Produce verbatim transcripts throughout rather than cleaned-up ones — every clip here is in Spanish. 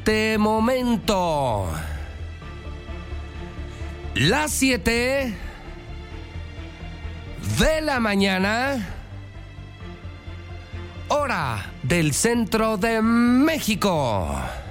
este momento. Las siete de la mañana, hora del centro de México.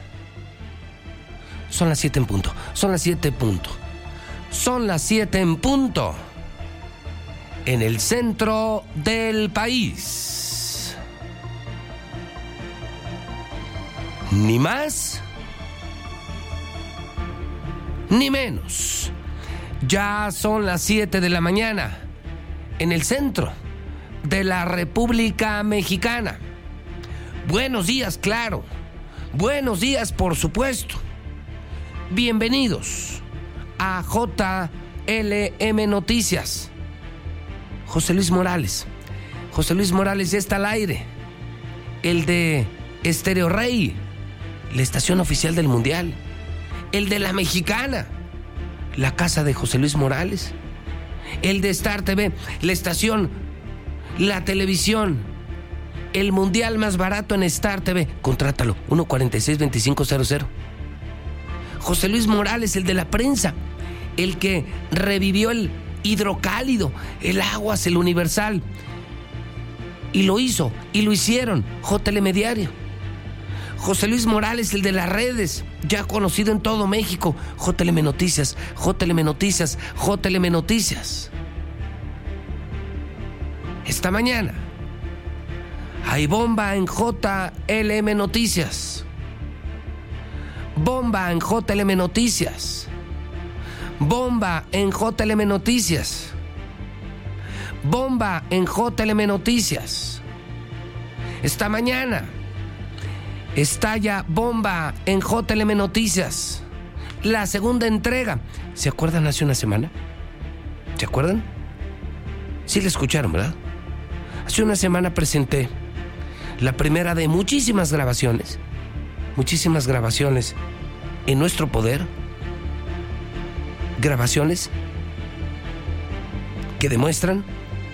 Son las siete en punto, son las siete en punto. Son las siete en punto. En el centro del país. Ni más, ni menos. Ya son las siete de la mañana. En el centro de la República Mexicana. Buenos días, claro. Buenos días, por supuesto. Bienvenidos a J L M Noticias. José Luis Morales. José Luis Morales ya está al aire. El de Estéreo Rey, la estación oficial del Mundial. El de La Mexicana, la casa de José Luis Morales. El de Star T V, la estación, la televisión. El Mundial más barato en Star T V. Contrátalo, uno cuarenta y seis, veinticinco cero cero. José Luis Morales, el de la prensa, el que revivió el hidrocálido, el Aguas, el Universal. Y lo hizo, y lo hicieron, J L M Diario. José Luis Morales, el de las redes, ya conocido en todo México. J L M Noticias, J L M Noticias, J L M Noticias. Esta mañana hay bomba en J L M Noticias. Bomba en J L M Noticias. Bomba en J L M Noticias. Bomba en J L M Noticias. Esta mañana estalla bomba en J L M Noticias. La segunda entrega. ¿Se acuerdan hace una semana? ¿Se acuerdan? Sí la escucharon, ¿verdad? Hace una semana presenté la primera de muchísimas grabaciones. Muchísimas grabaciones en nuestro poder. Grabaciones que demuestran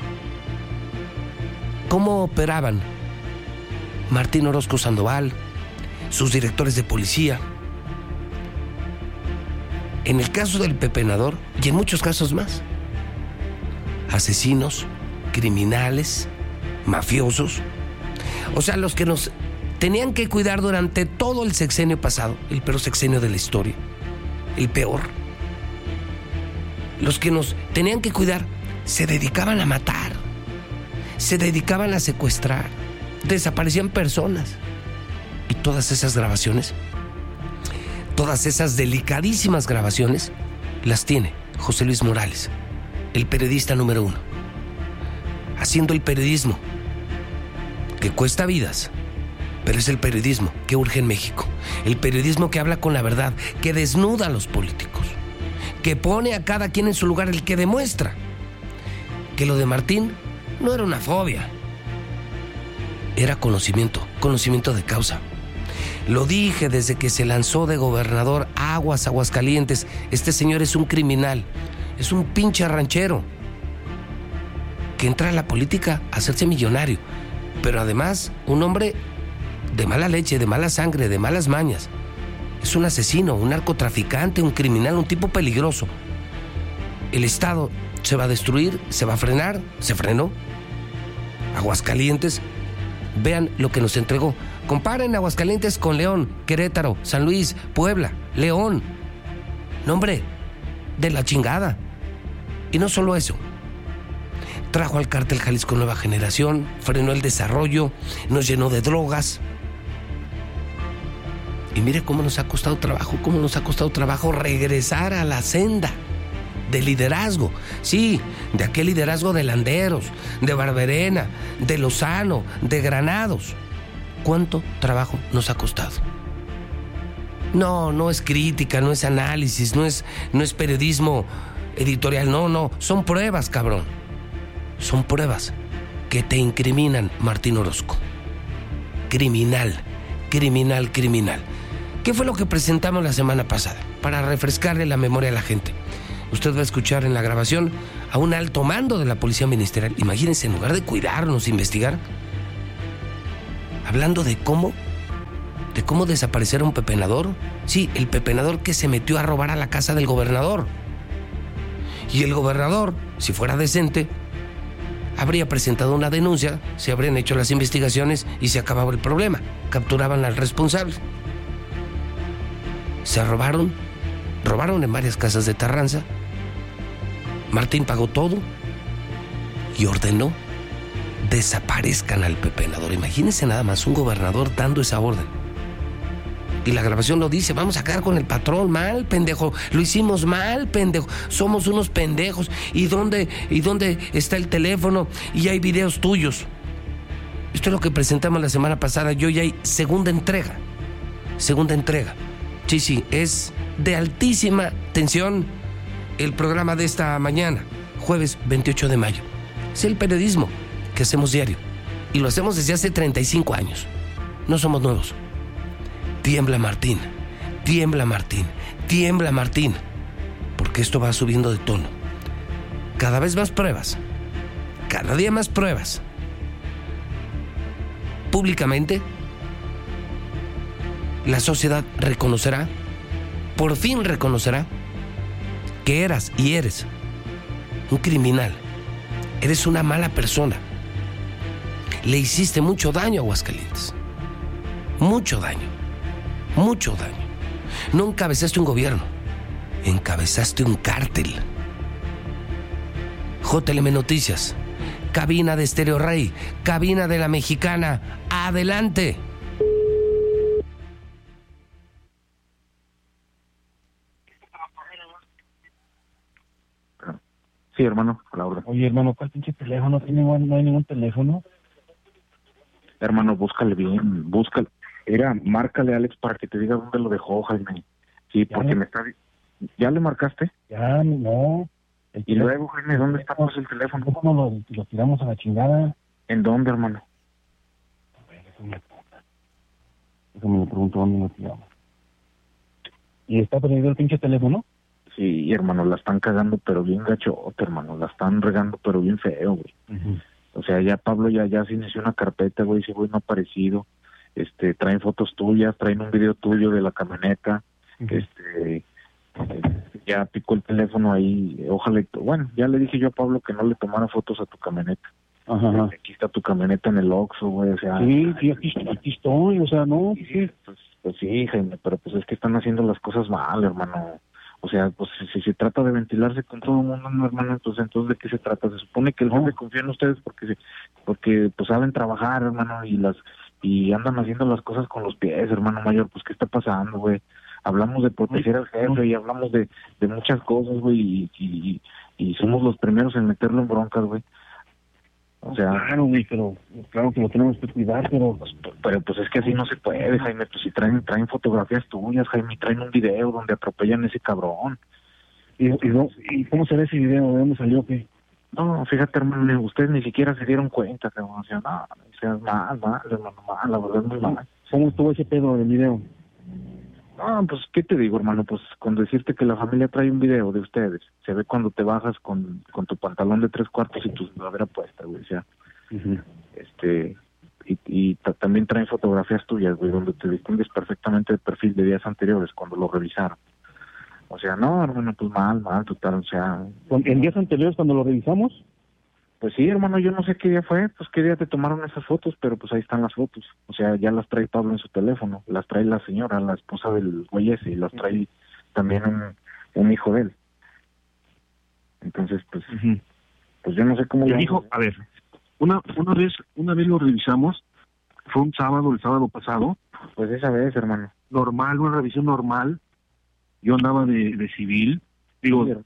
cómo operaban Martín Orozco Sandoval, sus directores de policía, en el caso del pepenador y en muchos casos más. Asesinos, criminales, mafiosos, o sea, los que nos tenían que cuidar durante todo el sexenio pasado, el peor sexenio de la historia, el peor. Los que nos tenían que cuidar se dedicaban a matar, se dedicaban a secuestrar, desaparecían personas. Y todas esas grabaciones, todas esas delicadísimas grabaciones, las tiene José Luis Morales, el periodista número uno, haciendo el periodismo que cuesta vidas, pero es el periodismo que urge en México, el periodismo que habla con la verdad, que desnuda a los políticos, que pone a cada quien en su lugar, el que demuestra que lo de Martín no era una fobia, era conocimiento, conocimiento de causa. Lo dije desde que se lanzó de gobernador Aguas, Aguascalientes. Este señor es un criminal, es un pinche ranchero que entra a la política a hacerse millonario, pero además un hombre de mala leche, de mala sangre, de malas mañas. Es un asesino, un narcotraficante, un criminal, un tipo peligroso. El Estado se va a destruir, se va a frenar, se frenó. Aguascalientes, vean lo que nos entregó. Comparen Aguascalientes con León, Querétaro, San Luis, Puebla, León. Nombre de la chingada. Y no solo eso. Trajo al cártel Jalisco Nueva Generación, frenó el desarrollo, nos llenó de drogas. Y mire cómo nos ha costado trabajo, cómo nos ha costado trabajo regresar a la senda de liderazgo. Sí, de aquel liderazgo de Landeros, de Barberena, de Lozano, de Granados. ¿Cuánto trabajo nos ha costado? No, no es crítica, no es análisis, no es, no es periodismo editorial, no, no, son pruebas, cabrón. Son pruebas que te incriminan, Martín Orozco. Criminal, criminal, criminal. ¿Qué fue lo que presentamos la semana pasada? Para refrescarle la memoria a la gente. Usted va a escuchar en la grabación a un alto mando de la Policía Ministerial. Imagínense, en lugar de cuidarnos, investigar, hablando de cómo de cómo desaparecer a un pepenador. Sí, el pepenador que se metió a robar a la casa del gobernador. Y el gobernador, si fuera decente, habría presentado una denuncia, se habrían hecho las investigaciones y se acababa el problema. Capturaban al responsable. Se robaron, robaron en varias casas de Tarranza. Martín pagó todo y ordenó desaparezcan al pepenador. Imagínense nada más un gobernador dando esa orden. Y la grabación lo dice, vamos a quedar con el patrón, mal, pendejo. Lo hicimos mal, pendejo. Somos unos pendejos. ¿Y dónde, y dónde está el teléfono? Y hay videos tuyos. Esto es lo que presentamos la semana pasada. Y hoy hay segunda entrega. Segunda entrega. Sí, sí, es de altísima tensión el programa de esta mañana, jueves veintiocho de mayo. Es el periodismo que hacemos diario. Y lo hacemos desde hace treinta y cinco años. No somos nuevos. Tiembla Martín, tiembla Martín, tiembla Martín, porque esto va subiendo de tono. Cada vez más pruebas, cada día más pruebas. Públicamente, la sociedad reconocerá, por fin reconocerá, que eras y eres un criminal. Eres una mala persona. Le hiciste mucho daño a Aguascalientes. Mucho daño. Mucho daño. No encabezaste un gobierno, encabezaste un cártel. J L M Noticias, cabina de Estéreo Rey, cabina de La Mexicana, adelante. Sí, hermano, a la orden. Oye, hermano, ¿cuál pinche teléfono? ¿No hay, no hay ningún teléfono? Hermano, búscale bien, búscale. Era, márcale a Alex para que te diga dónde lo dejó, Jaime. Sí, porque me está... ¿Ya le marcaste? Ya, no. El y luego, Jaime, ¿dónde está pues, el teléfono? ¿Cómo lo, lo tiramos a la chingada? ¿En dónde, hermano? A ver, déjame, déjame le pregunto dónde lo tiramos. ¿Y está perdido el pinche teléfono? Sí, hermano, la están cagando, pero bien gachote, hermano. La están regando, pero bien feo, güey. Uh-huh. O sea, ya Pablo ya, ya se inició una carpeta, güey, ese güey no ha aparecido. Este, traen fotos tuyas, traen un video tuyo de la camioneta, uh-huh. este, ya picó el teléfono ahí, ojalá, bueno, ya le dije yo a Pablo que no le tomara fotos a tu camioneta. Ajá. Aquí está tu camioneta en el Oxxo, güey, o sea. Sí, sí, aquí, aquí estoy, o sea, no, sí, sí. Pues, pues sí, Jaime, pero pues es que están haciendo las cosas mal, hermano. O sea, pues si, si se trata de ventilarse con todo el mundo, no, hermano, entonces, entonces ¿de qué se trata? Se supone que el jefe confía en ustedes porque, porque pues saben trabajar, hermano, y las y andan haciendo las cosas con los pies, hermano mayor, pues ¿qué está pasando, güey? Hablamos de proteger al jefe y hablamos de, de muchas cosas, güey, y, y, y somos los primeros en meterlo en broncas, güey. O sea, claro, güey, pero claro que lo tenemos que cuidar, pero pues, pero pues es que así no se puede, Jaime, pues si traen traen fotografías tuyas, Jaime, traen un video donde atropellan a ese cabrón. ¿Y, y, no, y cómo se ve ese video? ¿De dónde salió? ¿Qué? No, fíjate, hermano, ustedes ni siquiera se dieron cuenta, cabrón. O sea, no, o sea, mal, mal, hermano, mal, la verdad es muy mal. ¿Cómo estuvo ese pedo del video? No, pues, ¿qué te digo, hermano? Pues, con decirte que la familia trae un video de ustedes, se ve cuando te bajas con, con tu pantalón de tres cuartos y tu sudadera puesta, güey, o sea, uh-huh. este, y, y t- también traen fotografías tuyas, güey, donde te distingues perfectamente del perfil de días anteriores, cuando lo revisaron. O sea, no, hermano, pues mal, mal, total, o sea... ¿En días anteriores cuando lo revisamos? Pues sí, hermano, yo no sé qué día fue, pues qué día te tomaron esas fotos, pero pues ahí están las fotos. O sea, ya las trae Pablo en su teléfono, las trae la señora, la esposa del güey ese, y las trae también un, un hijo de él. Entonces, pues, uh-huh. pues yo no sé cómo... El hijo, a ver, una una vez una vez lo revisamos, fue un sábado, el sábado pasado. Pues esa vez, hermano. Normal, una revisión normal. Yo andaba de, de civil, digo... Sí,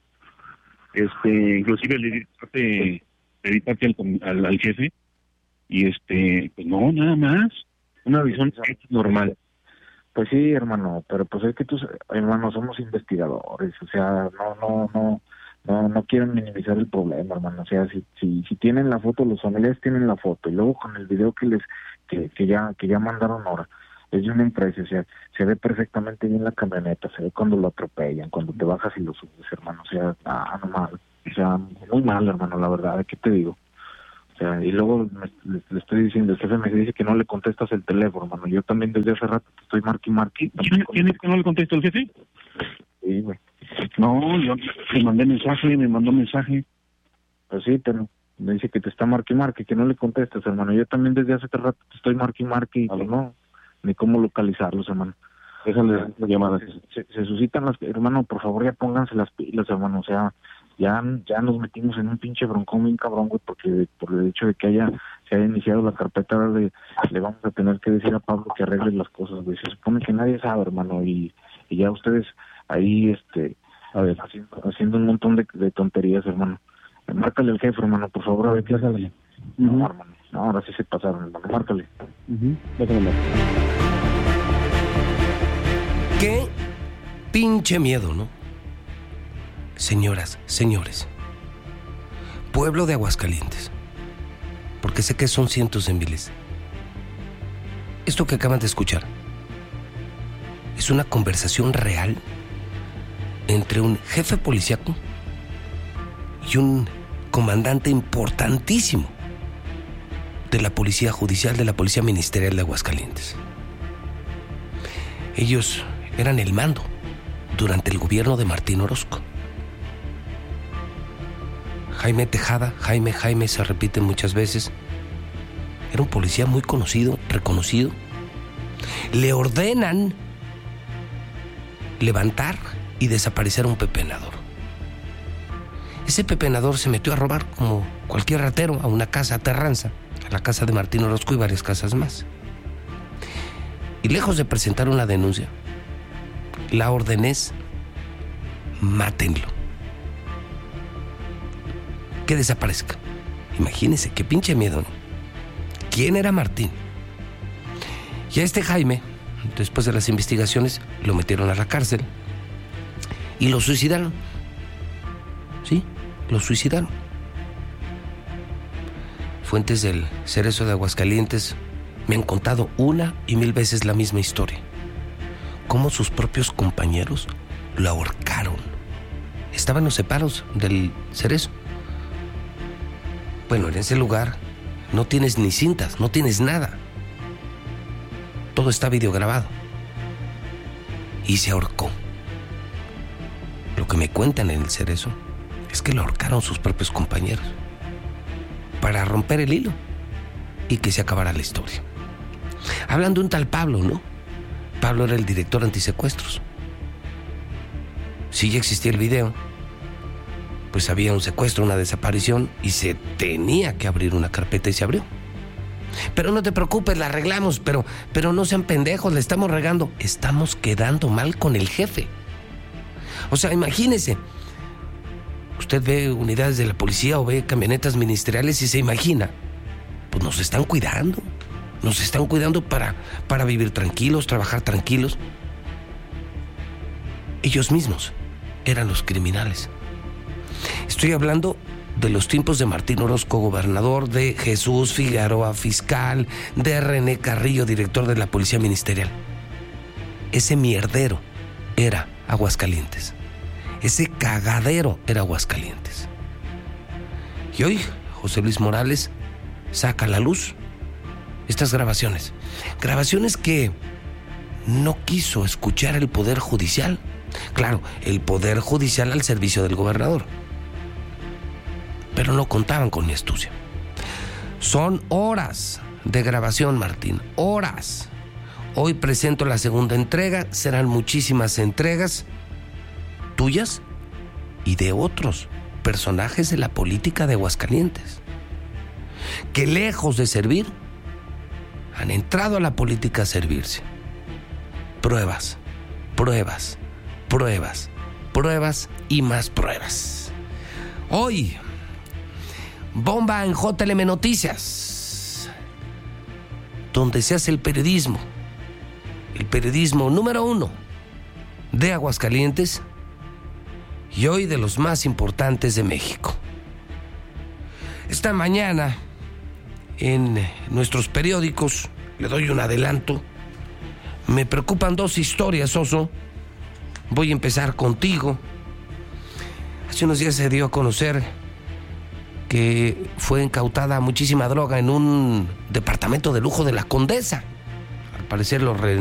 este inclusive le di parte al, al, al jefe y este pues no, nada más una visión normal. Pues sí, hermano, pero pues es que tú, hermano, somos investigadores, o sea, no no no no no quieren minimizar el problema, hermano. O sea, si si si tienen la foto, los familiares tienen la foto y luego con el video que les que, que ya que ya mandaron ahora es de una empresa, o sea, se ve perfectamente bien la camioneta, se ve cuando lo atropellan, cuando te bajas y lo subes, hermano, o sea, ah, no mal, o sea, muy mal, hermano, la verdad, ¿qué te digo? O sea, y luego me, le, le estoy diciendo, el jefe me dice que no le contestas el teléfono, hermano. Yo también desde hace rato te estoy marqui marqui. ¿Quién es que no le contesto al jefe? Sí, güey. No, yo le mandé mensaje, me mandó mensaje. Pues sí, pero me dice que te está marqui marqui, que no le contestes, hermano. Yo también desde hace rato te estoy marqui marqui, pero no, ni cómo localizarlos, hermano. Déjale las llamadas. Se, se suscitan las, hermano, por favor ya pónganse las pilas, hermano. O sea, ya ya nos metimos en un pinche broncón bien cabrón, güey, porque por el hecho de que haya se haya iniciado la carpeta, ahora le, le vamos a tener que decir a Pablo que arregle las cosas, güey. Se supone que nadie sabe, hermano, y, y ya ustedes ahí, este, a ver, haciendo, haciendo un montón de, de tonterías, hermano. Márcale al jefe, hermano, por favor, a ver qué sale. No, uh-huh. hermano, no, ahora sí se pasaron, hermano, márcale. Uh-huh. Déjame. Qué pinche miedo, ¿no? Señoras, señores, pueblo de Aguascalientes, porque sé que son cientos de miles. Esto que acaban de escuchar es una conversación real entre un jefe policíaco y un comandante importantísimo de la Policía Judicial, de la Policía Ministerial de Aguascalientes. Ellos eran el mando durante el gobierno de Martín Orozco. Jaime Tejada, Jaime, Jaime se repite muchas veces. Era un policía muy conocido, reconocido. Le ordenan levantar y desaparecer a un pepenador. Ese pepenador se metió a robar como cualquier ratero a una casa a Terranza, a la casa de Martín Orozco y varias casas más. Y lejos de presentar una denuncia, la orden es: mátenlo. Que desaparezca. Imagínense, qué pinche miedo, ¿no? ¿Quién era Martín? Y a este Jaime, después de las investigaciones, lo metieron a la cárcel y lo suicidaron. Sí, lo suicidaron. Fuentes del Cerezo de Aguascalientes me han contado una y mil veces la misma historia. Cómo sus propios compañeros lo ahorcaron. Estaban en los separos del Cerezo. Bueno, en ese lugar no tienes ni cintas, no tienes nada. Todo está videograbado. Y se ahorcó. Lo que me cuentan en el Cerezo es que lo ahorcaron sus propios compañeros para romper el hilo y que se acabara la historia. Hablan de un tal Pablo, ¿no? Pablo era el director antisecuestros. Si ya existía el video, pues había un secuestro, una desaparición y se tenía que abrir una carpeta y se abrió. Pero no te preocupes, la arreglamos, pero, pero no sean pendejos, le estamos regando. Estamos quedando mal con el jefe. O sea, imagínese, usted ve unidades de la policía o ve camionetas ministeriales y se imagina, pues nos están cuidando, nos están cuidando para, para vivir tranquilos, trabajar tranquilos. Ellos mismos eran los criminales. Estoy hablando de los tiempos de Martín Orozco, gobernador, de Jesús Figueroa, fiscal, de René Carrillo, director de la Policía Ministerial. Ese mierdero era Aguascalientes. Ese cagadero era Aguascalientes. Y hoy José Luis Morales saca a la luz estas grabaciones. Grabaciones que no quiso escuchar el Poder Judicial. Claro, el Poder Judicial al servicio del gobernador. Pero no contaban con mi astucia. Son horas de grabación, Martín. Horas. Hoy presento la segunda entrega. Serán muchísimas entregas tuyas y de otros personajes de la política de Aguascalientes, que lejos de servir, han entrado a la política a servirse. Pruebas, pruebas, pruebas, pruebas y más pruebas. Hoy, bomba en J L M Noticias, donde se hace el periodismo, el periodismo número uno de Aguascalientes y hoy de los más importantes de México. Esta mañana, en nuestros periódicos, le doy un adelanto, me preocupan dos historias, Oso. Voy a empezar contigo. Hace unos días se dio a conocer que fue incautada muchísima droga en un departamento de lujo de la Condesa. Al parecer lo re